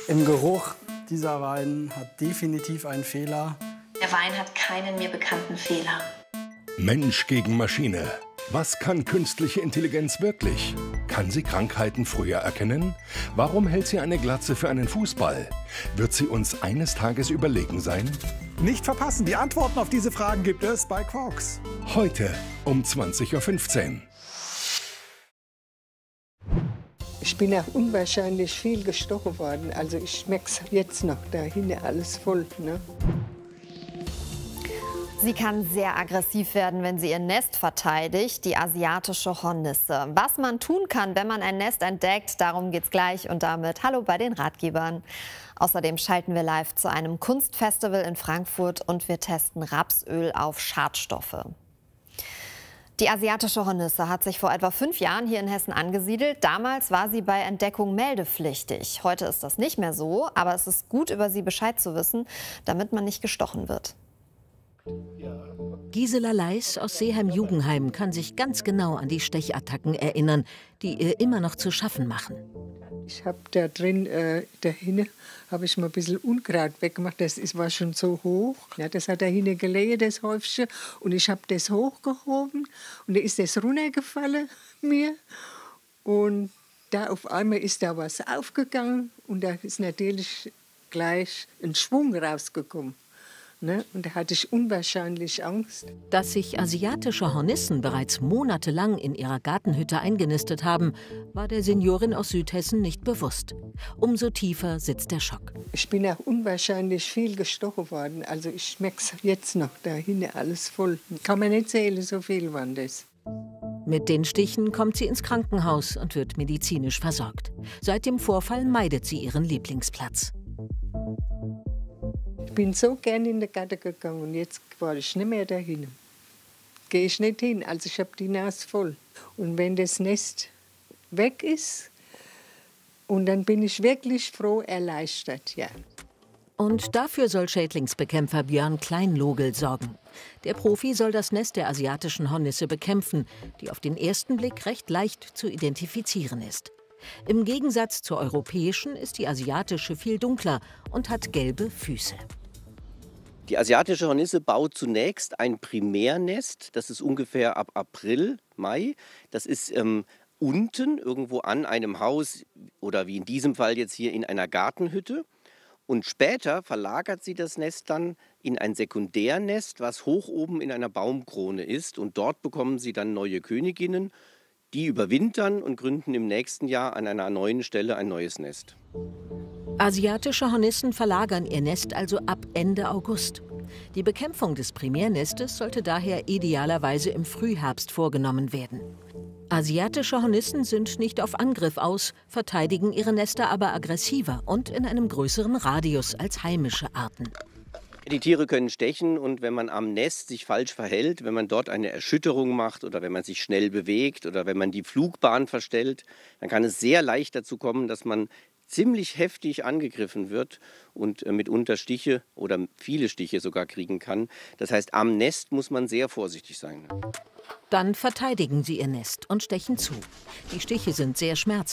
Im Geruch, dieser Wein hat definitiv einen Fehler. Der Wein hat keinen mir bekannten Fehler. Mensch gegen Maschine. Was kann künstliche Intelligenz wirklich? Kann sie Krankheiten früher erkennen? Warum hält sie eine Glatze für einen Fußball? Wird sie uns eines Tages überlegen sein? Nicht verpassen, die Antworten auf diese Fragen gibt es bei Quarks. Heute um 20:15 Uhr. Ich bin auch unwahrscheinlich viel gestochen worden. Also ich schmeck's jetzt noch, da hinten alles voll. Ne? Sie kann sehr aggressiv werden, wenn sie ihr Nest verteidigt, die asiatische Hornisse. Was man tun kann, wenn man ein Nest entdeckt, darum geht's gleich und damit hallo bei den Ratgebern. Außerdem schalten wir live zu einem Kunstfestival in Frankfurt und wir testen Rapsöl auf Schadstoffe. Die asiatische Hornisse hat sich vor etwa 5 Jahren hier in Hessen angesiedelt. Damals war sie bei Entdeckung meldepflichtig. Heute ist das nicht mehr so, aber es ist gut, über sie Bescheid zu wissen, damit man nicht gestochen wird. Gisela Leis aus Seeheim-Jugenheim kann sich ganz genau an die Stechattacken erinnern, die ihr immer noch zu schaffen machen. Ich habe da drin, dahinter, habe ich mal ein bisschen Unkraut weggemacht. War schon so hoch. Ja, das hat dahinter gelegen, das Häufchen. Und ich habe das hochgehoben und da ist das runtergefallen mir. Und da auf einmal ist da was aufgegangen und da ist natürlich gleich ein Schwung rausgekommen. Ne? Und da hatte ich unwahrscheinlich Angst. Dass sich asiatische Hornissen bereits monatelang in ihrer Gartenhütte eingenistet haben, war der Seniorin aus Südhessen nicht bewusst. Umso tiefer sitzt der Schock. Ich bin auch unwahrscheinlich viel gestochen worden. Also ich schmeck's jetzt noch, da hinten alles voll. Kann man nicht zählen, so viel waren das. Mit den Stichen kommt sie ins Krankenhaus und wird medizinisch versorgt. Seit dem Vorfall meidet sie ihren Lieblingsplatz. Ich bin so gern in den Garten gegangen und jetzt war ich nicht mehr dahin. Gehe ich nicht hin, also ich habe die Nase voll. Und wenn das Nest weg ist, und dann bin ich wirklich froh, erleichtert, ja. Und dafür soll Schädlingsbekämpfer Björn Kleinlogel sorgen. Der Profi soll das Nest der asiatischen Hornisse bekämpfen, die auf den ersten Blick recht leicht zu identifizieren ist. Im Gegensatz zur europäischen ist die asiatische viel dunkler und hat gelbe Füße. Die asiatische Hornisse baut zunächst ein Primärnest. Das ist ungefähr ab April, Mai. Das ist unten irgendwo an einem Haus oder wie in diesem Fall jetzt hier in einer Gartenhütte. Und später verlagert sie das Nest dann in ein Sekundärnest, was hoch oben in einer Baumkrone ist. Und dort bekommen sie dann neue Königinnen. Die überwintern und gründen im nächsten Jahr an einer neuen Stelle ein neues Nest. Asiatische Hornissen verlagern ihr Nest also ab Ende August. Die Bekämpfung des Primärnestes sollte daher idealerweise im Frühherbst vorgenommen werden. Asiatische Hornissen sind nicht auf Angriff aus, verteidigen ihre Nester aber aggressiver und in einem größeren Radius als heimische Arten. Die Tiere können stechen und wenn man am Nest sich falsch verhält, wenn man dort eine Erschütterung macht oder wenn man sich schnell bewegt oder wenn man die Flugbahn verstellt, dann kann es sehr leicht dazu kommen, dass man ziemlich heftig angegriffen wird und mitunter Stiche oder viele Stiche sogar kriegen kann. Das heißt, am Nest muss man sehr vorsichtig sein. Dann verteidigen sie ihr Nest und stechen zu. Die Stiche sind sehr schmerzhaft.